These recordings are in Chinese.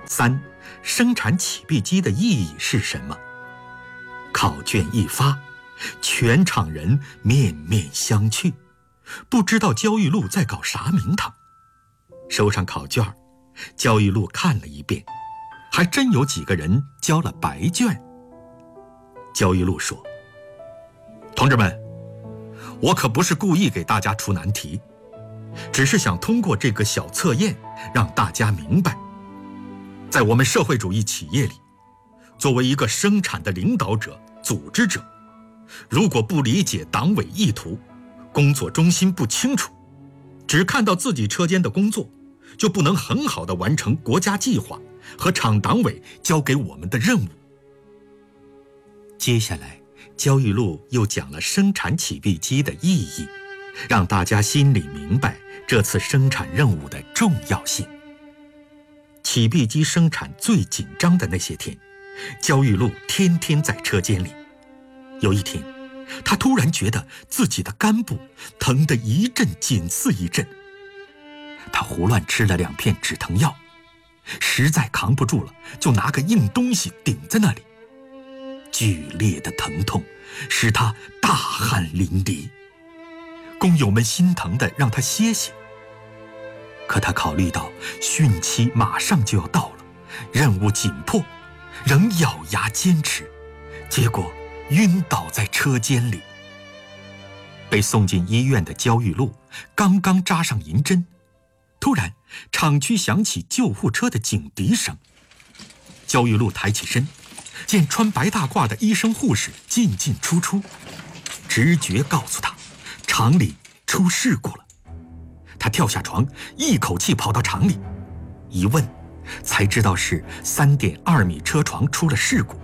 3. 生产起闭机的意义是什么？考卷一发，全场人面面相觑，不知道焦裕禄在搞啥名堂。收上考卷，焦裕禄看了一遍，还真有几个人交了白卷。焦裕禄说：“同志们，我可不是故意给大家出难题，只是想通过这个小测验让大家明白，在我们社会主义企业里，作为一个生产的领导者、组织者，如果不理解党委意图，工作中心不清楚，只看到自己车间的工作，就不能很好地完成国家计划和厂党委交给我们的任务。”接下来，焦裕禄又讲了生产起闭机的意义，让大家心里明白这次生产任务的重要性。起闭机生产最紧张的那些天，焦裕禄天天在车间里。有一天，他突然觉得自己的肝部疼得一阵紧似一阵。他胡乱吃了2片止疼药，实在扛不住了，就拿个硬东西顶在那里。剧烈的疼痛使他大汗淋漓，工友们心疼地让他歇歇。可他考虑到汛期马上就要到了，任务紧迫，仍咬牙坚持，结果晕倒在车间里。被送进医院的焦裕禄刚刚扎上银针，突然厂区响起救护车的警笛声。焦裕禄抬起身，见穿白大褂的医生护士进进出出，直觉告诉他厂里出事故了。他跳下床，一口气跑到厂里，一问才知道是3.2米车床出了事故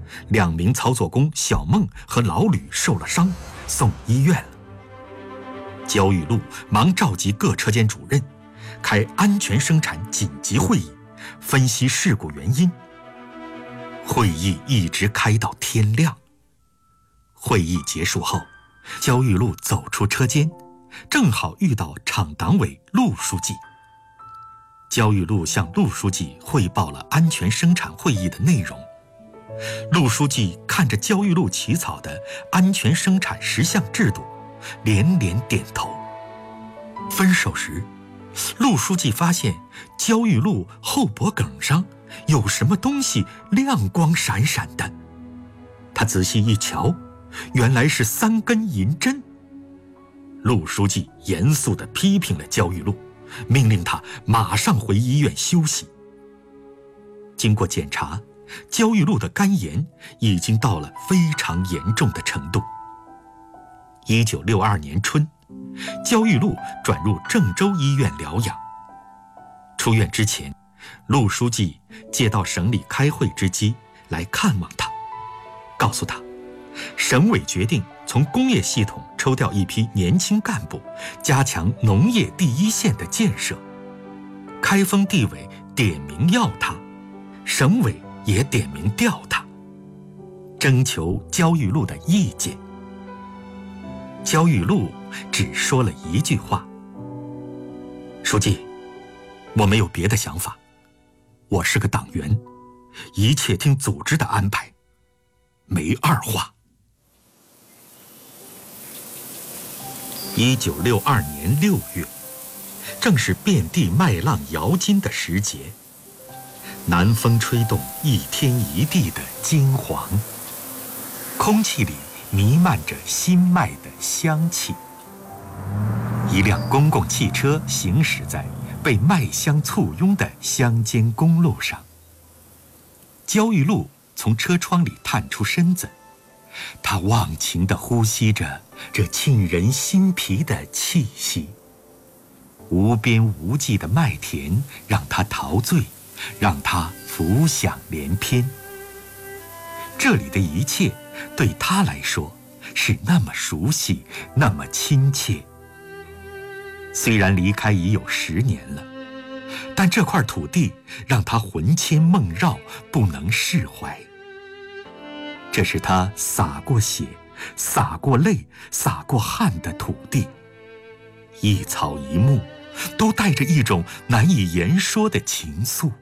，2名操作工小孟和老吕受了伤，送医院了。焦裕禄忙召集各车间主任，开安全生产紧急会议，分析事故原因。会议一直开到天亮。会议结束后，焦裕禄走出车间，正好遇到厂党委陆书记。焦裕禄向陆书记汇报了安全生产会议的内容。陆书记看着焦裕禄起草的安全生产10项制度，连连点头。分手时，陆书记发现焦裕禄后脖梗上有什么东西亮光闪闪的，他仔细一瞧，原来是3根银针。陆书记严肃地批评了焦裕禄，命令他马上回医院休息。经过检查，焦裕禄的肝炎已经到了非常严重的程度。1962年春，焦裕禄转入郑州医院疗养。出院之前，陆书记借到省里开会之机来看望他，告诉他，省委决定从工业系统抽调一批年轻干部，加强农业第一线的建设。开封地委点名要他，省委也点名调他，征求焦裕禄的意见。焦裕禄只说了一句话：“书记，我没有别的想法，我是个党员，一切听组织的安排，没二话。”1962年6月，正是遍地麦浪摇金的时节，南风吹动一天一地的金黄，空气里弥漫着新麦的香气。一辆公共汽车行驶在被麦香簇拥的乡间公路上。焦裕禄从车窗里探出身子，他忘情地呼吸着这沁人心脾的气息。无边无际的麦田让他陶醉，让他浮想联翩。这里的一切对他来说是那么熟悉，那么亲切。虽然离开已有10年了，但这块土地让他魂牵梦绕，不能释怀。这是他洒过血、洒过泪、洒过汗的土地，一草一木都带着一种难以言说的情愫。